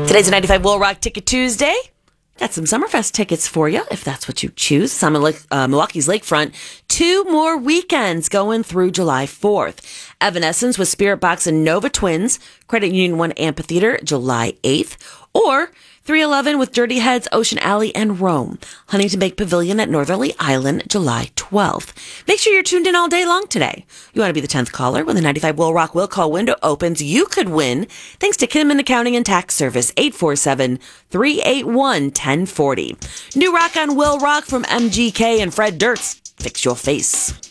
Today's a 95 Will Rock Ticket Tuesday. Got some Summerfest tickets for you, if that's what you choose. Some Milwaukee's Lakefront. 2 more weekends going through July 4th. Evanescence with Spirit Box and Nova Twins, Credit Union 1 Amphitheater, July 8th. Or 311 with Dirty Heads, Ocean Alley, and Rome. Huntington Bank Pavilion at Northerly Island, July 12th. Make sure you're tuned in all day long today. You want to be the 10th caller when the 95 Will Rock Will Call window opens. You could win thanks to Kinnaman Accounting and Tax Service, 847-381-1040. New rock on Will Rock from MGK and Fred Durst. Fix your face.